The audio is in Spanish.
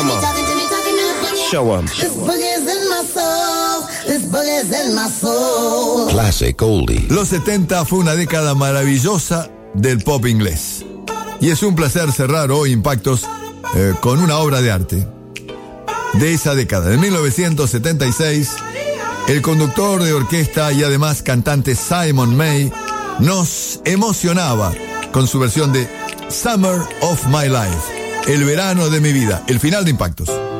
Come on. Show 'em. This boogie's in my soul. This boogie's in my soul. Classic oldie. Los 70 fue una década maravillosa del pop inglés. Y es un placer cerrar hoy Impactos con una obra de arte de esa década. En 1976, el conductor de orquesta y además cantante Simon May nos emocionaba con su versión de Summer of My Life, el verano de mi vida, el final de Impactos.